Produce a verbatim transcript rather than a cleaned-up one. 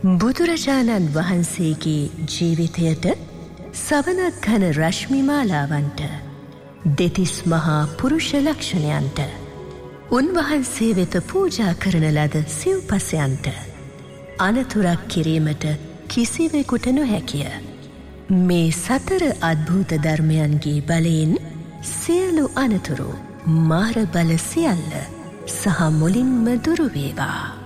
බුදුරජාණන් වහන්සේගේ ජීවිතයට සවනක් ඝන රශ්මිමාලාවන්ට දෙතිස් මහා පුරුෂ ලක්ෂණයන්ට උන්වහන්සේ වෙත පූජා කරන ලද සිව්පසයන්ට අනතුරක් කිරීමට කිසිවෙකුට නොහැකිය. මේ සතර අද්භූත ධර්මයන්ගේ බලයෙන් සියලු අනතුරු මාර බල සියල්ල සහ මුලින්ම දුරු වේවා.